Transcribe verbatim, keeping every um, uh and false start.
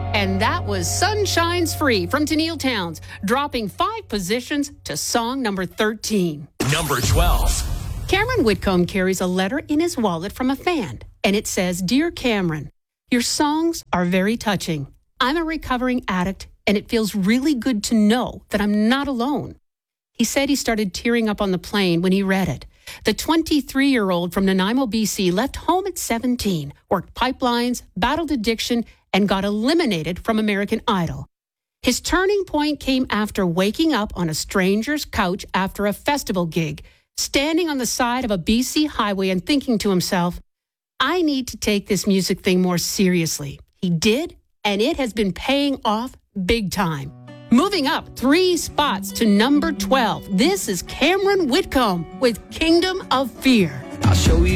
And that was Sun Shines Free from Tennille Townes, dropping five positions to song number thirteen. Number twelve. Cameron Whitcomb carries a letter in his wallet from a fan, and it says, "Dear Cameron, your songs are very touching. I'm a recovering addict, and it feels really good to know that I'm not alone." He said he started tearing up on the plane when he read it. The twenty-three-year-old from Nanaimo, B C, left home at seventeen, worked pipelines, battled addiction, and got eliminated from American Idol. His turning point came after waking up on a stranger's couch after a festival gig, standing on the side of a B C highway and thinking to himself, "I need to take this music thing more seriously." He did, and it has been paying off big time. Moving up three spots to number twelve, this is Cameron Whitcomb with Kingdom of Fear. I'll show you